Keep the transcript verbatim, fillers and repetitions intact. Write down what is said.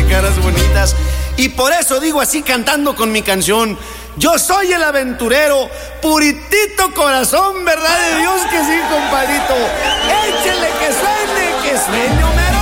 caras bonitas. Y por eso digo así cantando con mi canción: yo soy el aventurero, puritito corazón, ¿verdad de Dios que sí, compadrito?